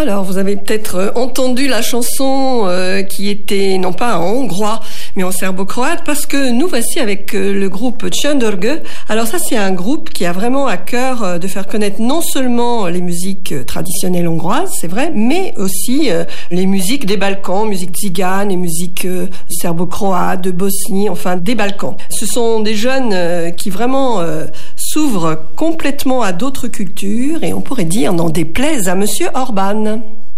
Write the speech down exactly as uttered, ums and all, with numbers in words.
Alors, vous avez peut-être entendu la chanson euh, qui était, non pas en hongrois, mais en serbo-croate, parce que nous voici avec euh, le groupe Csöndörgő. Alors ça, c'est un groupe qui a vraiment à cœur euh, de faire connaître non seulement les musiques euh, traditionnelles hongroises, c'est vrai, mais aussi euh, les musiques des Balkans, musique tzigane et musique euh, serbo-croate, de Bosnie, enfin des Balkans. Ce sont des jeunes euh, qui vraiment euh, s'ouvrent complètement à d'autres cultures et on pourrait dire n'en déplaise à Monsieur Orban.